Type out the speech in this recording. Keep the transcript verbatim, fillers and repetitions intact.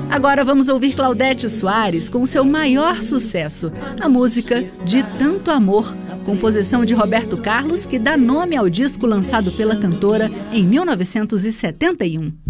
Agora vamos ouvir Claudete Soares com seu maior sucesso, a música De Tanto Amor, composição de Roberto Carlos, que dá nome ao disco lançado pela cantora em mil novecentos e setenta e um.